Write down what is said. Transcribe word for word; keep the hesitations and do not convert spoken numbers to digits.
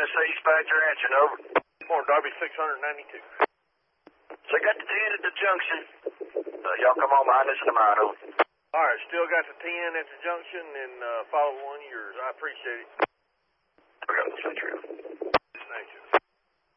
S A Dispatcher answering, over. Morning, Darby, six ninety-two. So I got the ten at the junction. Uh, y'all come on behind us in a mile, over. All right, still got the ten at the junction and uh, follow one of yours. I appreciate it. I got the century.